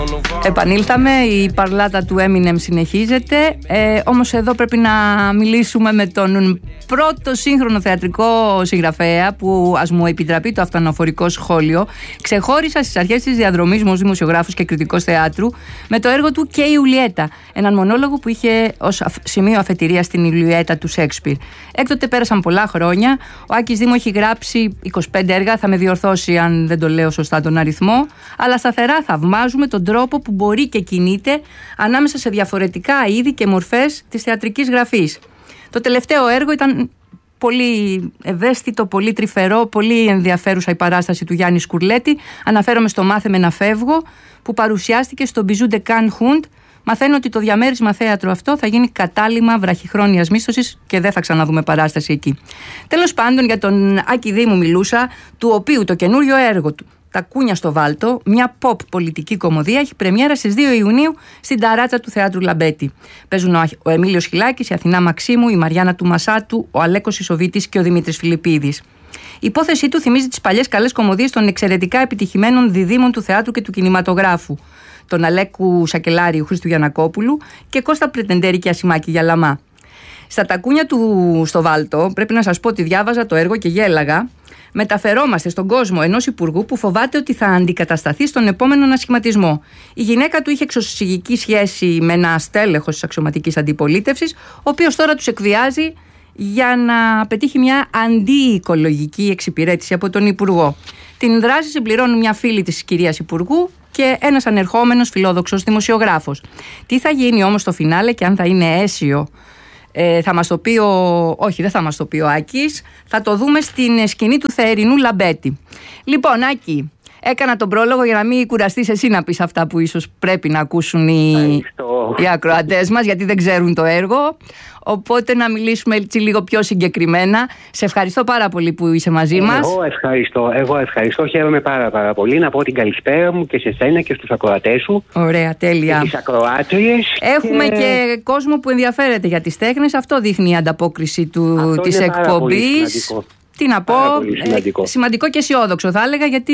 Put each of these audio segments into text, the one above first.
Επανήλθαμε, η παρλάτα του Eminem συνεχίζεται. Όμως εδώ πρέπει να μιλήσουμε με τον πρώτο σύγχρονο θεατρικό συγγραφέα που, ας μου επιτραπεί το αυτοαναφορικό σχόλιο, ξεχώρισα στις αρχές της διαδρομής μου ως δημοσιογράφος και κριτικός θεάτρου με το έργο του «Και η Ιουλιέτα», έναν μονόλογο που είχε ως σημείο αφετηρίας στην Ιουλιέτα του Σέξπιρ. Έκτοτε πέρασαν πολλά χρόνια. Ο Άκης Δήμο έχει γράψει 25 έργα, θα με διορθώσει αν δεν το λέω σωστά τον αριθμό, αλλά σταθερά θαυμάζουμε τον τρόπο που μπορεί και κινείται ανάμεσα σε διαφορετικά είδη και μορφές της θεατρικής γραφής. Το τελευταίο έργο ήταν πολύ ευαίσθητο, πολύ τρυφερό, πολύ ενδιαφέρουσα η παράσταση του Γιάννη Σκουρλέτη. Αναφέρομαι στο «Μάθε με να φεύγω», που παρουσιάστηκε στο Bijou de Can Hund. Μαθαίνω ότι το διαμέρισμα θέατρο αυτό θα γίνει κατάλημα βραχυχρόνιας μίσθωσης και δεν θα ξαναδούμε παράσταση εκεί. Τέλος πάντων, για τον Άκη Δήμου μιλούσα, του οποίου το καινούριο έργο του, «Τα Κούνια στο Βάλτο», μια pop πολιτική κωμωδία, έχει πρεμιέρα στις 2 Ιουνίου στην ταράτσα του Θεάτρου Λαμπέτη. Παίζουν ο Εμίλιος Χιλάκης, η Αθηνά Μαξίμου, η Μαριάννα του Μασάτου, ο Αλέκος Ισοβίτης και ο Δημήτρης Φιλιππίδης. Η υπόθεσή του θυμίζει τις παλιές καλές κωμωδίες των εξαιρετικά επιτυχημένων διδήμων του θεάτρου και του κινηματογράφου, τον Αλέκου Σακελάριου, Χρήστου Γιαννακόπουλου και Κώστα Πρετεντέρη και Ασημάκη Γιαλαμά. Στα «Τα Κούνια του στο Βάλτο», πρέπει να σας πω ότι διάβαζα το έργο και γέλαγα. Μεταφερόμαστε στον κόσμο ενός υπουργού που φοβάται ότι θα αντικατασταθεί στον επόμενο ανασχηματισμό. Η γυναίκα του είχε εξωσυγική σχέση με ένα στέλεχος της αξιωματικής αντιπολίτευσης, ο οποίος τώρα τους εκβιάζει για να πετύχει μια αντιοικολογική εξυπηρέτηση από τον υπουργό. Την δράση συμπληρώνουν μια φίλη της κυρίας υπουργού και ένας ανερχόμενος φιλόδοξος δημοσιογράφος. Τι θα γίνει όμως στο φινάλε και αν θα είναι αίσιο, θα μας το πει όχι, δεν θα μας το πει ο Άκης, θα το δούμε στην σκηνή του Θεερινού Λαμπέτη. Λοιπόν, Άκη, έκανα τον πρόλογο για να μην κουραστείς εσύ να πεις αυτά που ίσως πρέπει να ακούσουν οι ακροατές μας, γιατί δεν ξέρουν το έργο. Οπότε να μιλήσουμε έτσι λίγο πιο συγκεκριμένα. Σε ευχαριστώ πάρα πολύ που είσαι μαζί μας. Εγώ ευχαριστώ. Χαίρομαι πάρα πολύ. Να πω την καλησπέρα μου και σε σένα και στους ακροατές σου. Ωραία, τέλεια. Και τις ακροάτριες. Έχουμε και κόσμο που ενδιαφέρεται για τις τέχνες. Αυτό δείχνει η ανταπόκριση της εκπομπής. Τι να πω, σημαντικό και αισιόδοξο θα έλεγα, γιατί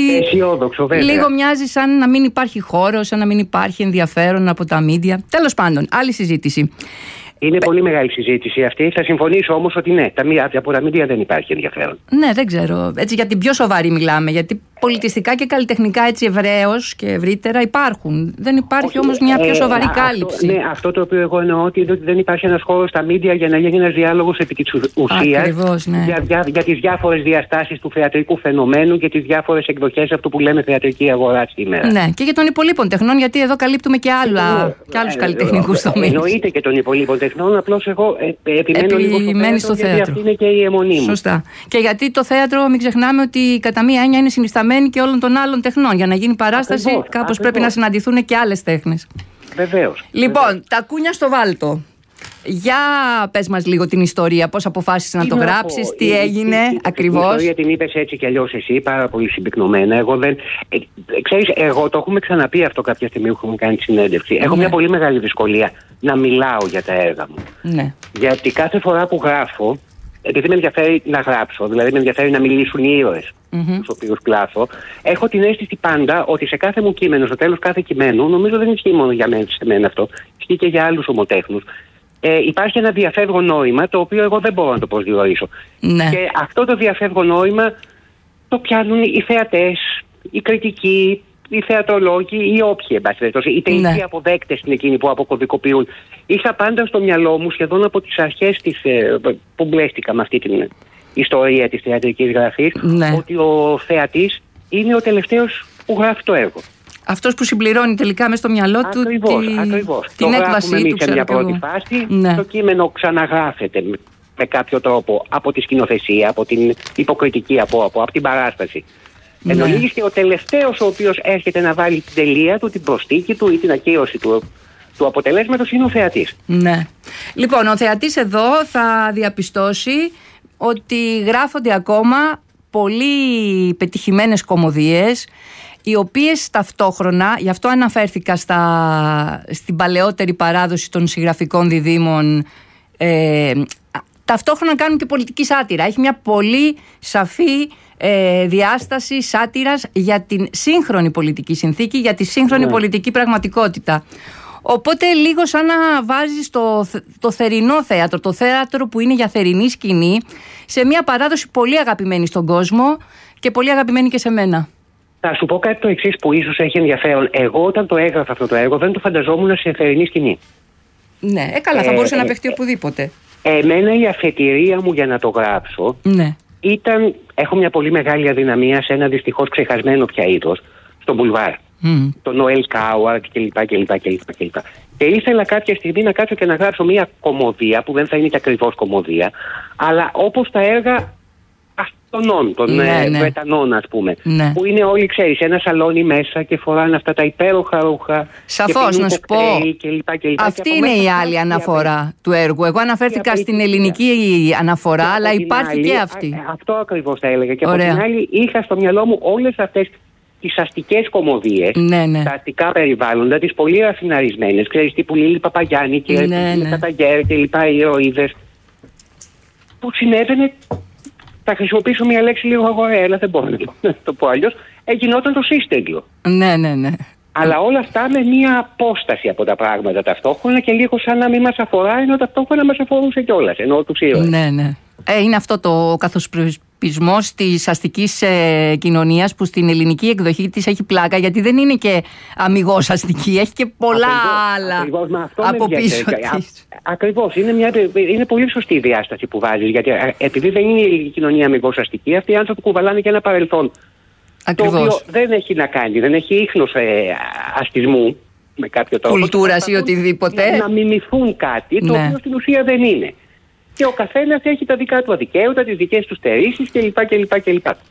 λίγο μοιάζει σαν να μην υπάρχει χώρο, σαν να μην υπάρχει ενδιαφέρον από τα μίντια. Τέλος πάντων, άλλη συζήτηση. Είναι πολύ μεγάλη συζήτηση αυτή. Θα συμφωνήσω όμως ότι ναι, από τα μίντια δεν υπάρχει ενδιαφέρον. Ναι, δεν ξέρω. Έτσι, για την πιο σοβαρή μιλάμε. Γιατί πολιτιστικά και καλλιτεχνικά έτσι ευρέως και ευρύτερα υπάρχουν. Δεν υπάρχει όμως μια πιο σοβαρή κάλυψη. Ναι, αυτό το οποίο εγώ εννοώ ότι δεν υπάρχει ένας χώρος στα μίντια για να γίνει ένας διάλογος επί της ουσίας. Ακριβώς, ναι. Για τις διάφορες διαστάσεις του θεατρικού φαινομένου και τις διάφορες εκδοχές αυτού που λέμε θεατρική αγορά σήμερα. Ναι, και για των υπολείπων τεχνών, γιατί εδώ καλύπτουμε και άλλους καλλιτεχνικούς τομείς. Εννοείται και των υπολείπων τεχνών, απλώς εγώ επιμένω λίγο στο θέατρο, γιατί αυτή είναι και η αιμονή μου. Σωστά. Και γιατί το θέατρο, μην ξεχνάμε ότι κατά μία έννοια είναι συνισταμένο και όλων των άλλων τεχνών. Για να γίνει παράσταση, κάπως πρέπει να συναντηθούν και άλλες τέχνες. Βεβαίως. Λοιπόν, «Τα Κούνια στο Βάλτο». Για πες μας λίγο την ιστορία, πώς αποφάσισες να το γράψεις, τι έγινε ακριβώς. Την ιστορία την είπες έτσι κι αλλιώς εσύ, πάρα πολύ συμπυκνωμένα. Ξέρεις, εγώ το έχουμε ξαναπεί αυτό κάποια στιγμή που έχουμε κάνει τη συνέντευξη. Έχω μια πολύ μεγάλη δυσκολία να μιλάω για τα έργα μου. Ναι. Γιατί κάθε φορά που γράφω, επειδή με ενδιαφέρει να γράψω, δηλαδή με ενδιαφέρει να μιλήσουν οι ήρωες τους οποίους κλάθω, έχω την αίσθηση πάντα ότι σε κάθε μου κείμενο, στο τέλος κάθε κειμένου, νομίζω δεν ισχύει μόνο για μένα αυτό, ισχύει και για άλλους ομοτέχνους, υπάρχει ένα διαφεύγον νόημα το οποίο εγώ δεν μπορώ να το προσδιορίσω. Ναι. Και αυτό το διαφεύγον νόημα το πιάνουν οι θεατές, οι κριτικοί, οι θεατρολόγοι ή όποιοι, εν πάση περιπτώσει, οι τελικοί αποδέκτες είναι εκείνοι που αποκωδικοποιούν. Είχα πάντα στο μυαλό μου, σχεδόν από τις αρχές που μπλέστηκα με αυτή την ιστορία της θεατρικής γραφής, ότι ο θεατής είναι ο τελευταίος που γράφει το έργο. Αυτός που συμπληρώνει τελικά μες στο μυαλό του την έκβασή του. Σε μια πρώτη φάση, το κείμενο ξαναγράφεται με κάποιο τρόπο από τη σκηνοθεσία, από την υποκριτική από την παράσταση. Εν ολίγης και ο τελευταίος ο οποίος έρχεται να βάλει την τελεία του, την προσθήκη του ή την ακύρωση του αποτελέσματος είναι ο θεατής. Ναι. Λοιπόν, ο θεατής εδώ θα διαπιστώσει ότι γράφονται ακόμα πολύ πετυχημένες κωμωδίες, οι οποίες ταυτόχρονα, γι' αυτό αναφέρθηκα στην παλαιότερη παράδοση των συγγραφικών διδήμων, ταυτόχρονα κάνουν και πολιτική σάτυρα. Έχει μια πολύ σαφή διάσταση σάτυρας για την σύγχρονη πολιτική συνθήκη, για τη σύγχρονη πολιτική πραγματικότητα. Οπότε λίγο σαν να βάζεις το θερινό θέατρο, το θέατρο που είναι για θερινή σκηνή, σε μια παράδοση πολύ αγαπημένη στον κόσμο και πολύ αγαπημένη και σε μένα. Θα σου πω κάτι το εξής που ίσως έχει ενδιαφέρον. Εγώ όταν το έγραφα αυτό το έργο δεν το φανταζόμουν σε θερινή σκηνή. Ναι, καλά, θα μπορούσε να παιχτεί οπουδήποτε. Εμένα η αφετηρία μου για να το γράψω ήταν, έχω μια πολύ μεγάλη αδυναμία σε ένα δυστυχώς ξεχασμένο πια είδος, στο μπουλβάρ. Το Νοέλ Κάουαρντ κλπ. Και ήθελα κάποια στιγμή να κάτσω και να γράψω μια κωμωδία που δεν θα είναι και ακριβώς κωμωδία, αλλά όπως τα έργα αυτονών, των Βρετανών, ας πούμε. Που είναι όλοι, ξέρεις, ένα σαλόνι μέσα και φοράνε αυτά τα υπέροχα ρούχα. Σαφώς, να σου πω. Αυτή είναι η άλλη αναφορά του έργου. Εγώ αναφέρθηκα στην ελληνική αναφορά, αλλά υπάρχει και αυτή. Αυτό ακριβώς θα έλεγα. Και από την άλλη, είχα στο μυαλό μου όλες αυτές τις αστικές κωμωδίες, τα αστικά περιβάλλοντα, τις πολύ ραφιναρισμένες, ξέρεις, τύπου Λίλη Παπαγιάννη και Καταγέρ και λοιπά ηρωίδες, που συνέβαινε. Θα χρησιμοποιήσω μια λέξη λίγο αγοραία, αλλά δεν μπορώ να το πω αλλιώς. Γινόταν το σύστεγγλο. Ναι. Αλλά όλα αυτά με μια απόσταση από τα πράγματα ταυτόχρονα και λίγο σαν να μην μας αφορά, ενώ ταυτόχρονα μας αφορούσε κιόλας. Ενώ τους ήρωες. Ναι. Είναι αυτό το καθοσπρισμός της αστικής κοινωνίας που στην ελληνική εκδοχή της έχει πλάκα, γιατί δεν είναι και αμιγώς αστική, έχει και πολλά άλλα από πίσω της. Ακριβώς, είναι πολύ σωστή η διάσταση που βάζεις, γιατί επειδή δεν είναι η ελληνική κοινωνία αμιγώς αστική, αυτοί οι άνθρωποι κουβαλάνε και ένα παρελθόν. Ακριβώς. Το οποίο δεν έχει να κάνει, δεν έχει ίχνος αστισμού με κάποιο τρόπο. Κουλτούρας ή οτιδήποτε. Να μιμηθούν κάτι το οποίο στην ουσία δεν είναι. Και ο καθένας έχει τα δικά του αδικαίωτα, τις δικές του στερήσεις κλπ.